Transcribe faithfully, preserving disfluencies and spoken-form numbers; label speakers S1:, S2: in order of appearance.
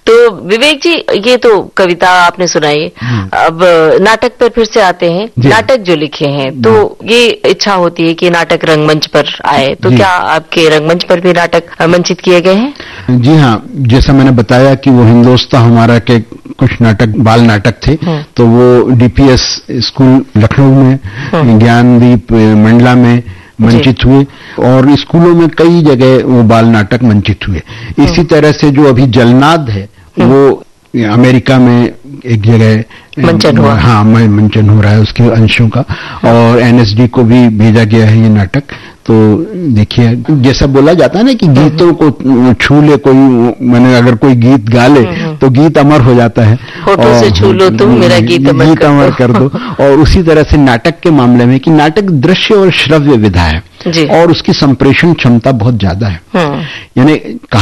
S1: तो विवेक जी, ये तो कविता आपने सुनाई, अब नाटक पर फिर से आते हैं। नाटक जो लिखे हैं, तो ये इच्छा होती है कि नाटक रंगमंच पर आए, तो क्या आपके रंगमंच पर भी नाटक मंचित किए गए हैं?
S2: जी हाँ, जैसा मैंने बताया कि वो हिंदोस्तां हमारा के कुछ नाटक बाल नाटक थे, तो वो डीपीएस स्कूल लखनऊ में, ज्ञानदीप मंडला में मंचित हुए और स्कूलों में कई जगह वो बाल नाटक मंचित हुए। इसी तरह से जो अभी जलनाद है वो अमेरिका में एक जगह
S1: मंचन हुआ।
S2: हाँ, मंचन हो रहा है उसके अंशों का, और एनएसडी को भी भेजा गया है ये नाटक। तो देखिए, जैसा बोला जाता है ना कि गीतों को छू ले कोई, मैंने अगर कोई गीत गा ले तो गीत अमर हो जाता है।
S1: होठों से छू लो तुम मेरा गीत अमर
S2: गीत अमर कर दो। और उसी तरह से नाटक के मामले में कि नाटक दृश्य और श्रव्य विधा है और उसकी संप्रेषण क्षमता बहुत ज्यादा है। यानी